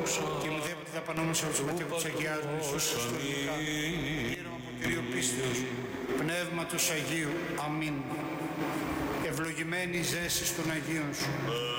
και μου δέπεται τα πανώμη σε όλους τους πατήρους της Αγιάς μου, Ιησούς Χριστολογικά, γύρω από τυρίο πίστεως, Πνεύματος Αγίου. Αμήν. Ευλογημένη η ζέση των Αγίων σου.